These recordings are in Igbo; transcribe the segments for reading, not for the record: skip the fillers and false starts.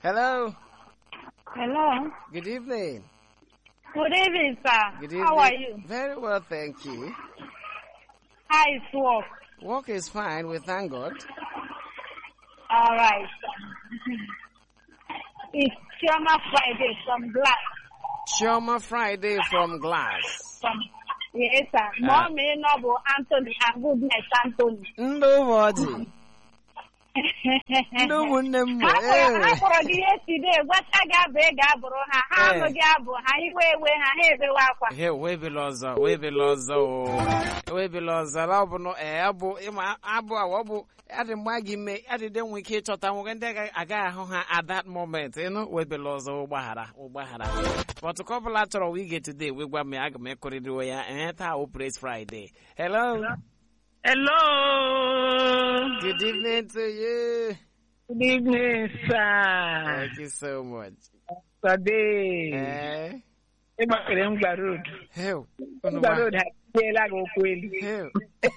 Hello. Hello. Good evening. Good evening, sir. Good evening. How are you? Very well, thank you. How is work? Work is fine, we thank God. All right. It's Chioma Friday from Glass. Chioma Friday from Glass. Yes, sir. Mommy, Noble, Anthony, and Goodness, Anthony. Nobody. No one them. I for the yesterday. What I got big abro ha. How no gabo? How you way ha he wakwa. Hey, we be loza. We be loza. Abu no abu. Ima abu abu. Adi mwagi me. Adi den wiki chota. Mwende aga ha at that moment. You know, we be loza. Ubahara. But a couple later we get today. We gwa me aga me korido ya. Ta praise Friday. Hello. Hello. Good evening to you. Good evening, sir. Thank you so much. Today. Emma Road. Hell. Road has la go kweli. Hell.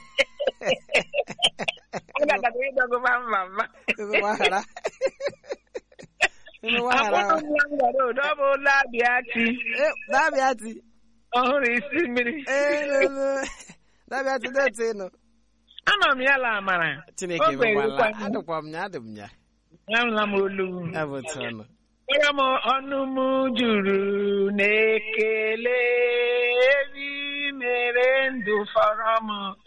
Oga ka go go mama. Wahara. Wahara. Road obo labiati. Labiati. Oh, isi mmiri. Labiati dete no. Ana m ya la amara. Chineke mgbala. Adụkwa m ya adị m ya. Ngamla m olu. Abụtọnụ. Onye m ọnụ m juru n'ekele ebi mere ndụ fọrọ m